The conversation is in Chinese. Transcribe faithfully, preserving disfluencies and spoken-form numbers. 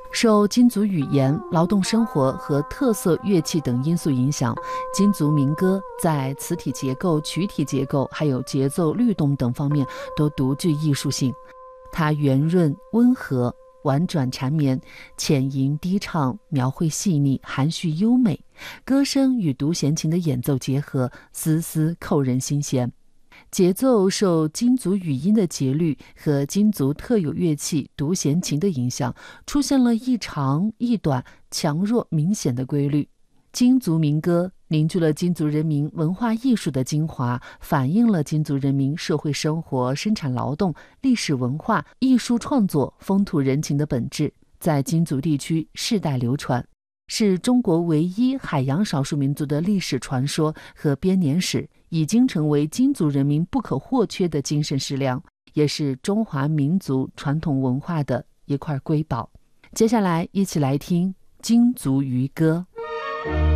受金族语言、劳动生活和特色乐器等因素影响，金族民歌在词体结构、曲体结构还有节奏律动等方面都独具艺术性。它圆润温和，婉转缠绵，浅吟低唱，描绘细腻，含蓄优美，歌声与独弦琴的演奏结合，丝丝扣人心弦。节奏受金族语音的节律和金族特有乐器独弦琴的影响，出现了一长一短、强弱明显的规律。金族民歌凝聚了金族人民文化艺术的精华，反映了金族人民社会生活、生产劳动、历史文化、艺术创作、风土人情的本质，在金族地区世代流传，是中国唯一海洋少数民族的历史传说和编年史，已经成为金族人民不可或缺的精神食粮，也是中华民族传统文化的一块瑰宝。接下来一起来听金族渔歌。